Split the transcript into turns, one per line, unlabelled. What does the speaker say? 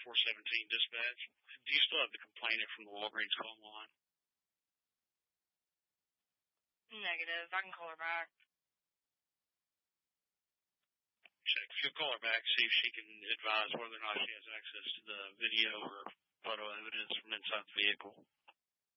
417 dispatch. Do you still have the complainant from the Walgreens call line?
Negative. I can call her back.
Check. If you'll call her back, see if she can advise whether or not she has access to the video or photo evidence from inside the vehicle.